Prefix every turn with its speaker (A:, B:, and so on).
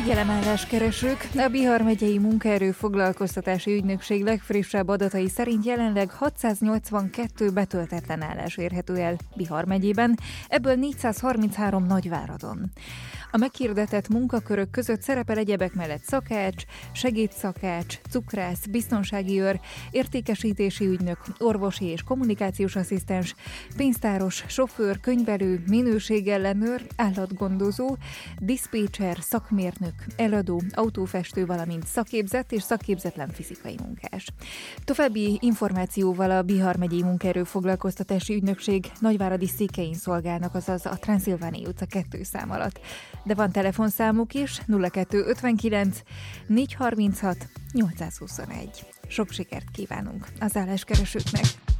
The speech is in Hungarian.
A: Figyelem álláskeresők! A Bihar megyei munkaerő-foglalkoztatási ügynökség legfrissebb adatai szerint jelenleg 682 betöltetlen állás érhető el Bihar megyében, ebből 433 Nagyváradon. A meghirdetett munkakörök között szerepel egyebek mellett szakács, segédszakács, cukrász, biztonsági őr, értékesítési ügynök, orvosi és kommunikációs asszisztens, pénztáros, sofőr, könyvelő, minőségellenőr, állatgondozó, diszpécser, szakmérnök, eladó, autófestő, valamint szakképzett és szakképzetlen fizikai munkás. További információval a Bihar megyei munkaerő-foglalkoztatási ügynökség nagyváradi székein szolgálnak, azaz a Transzilvániai utca 2 szám alatt. De van telefonszámuk is, 0259 436 821. Sok sikert kívánunk az álláskeresőknek!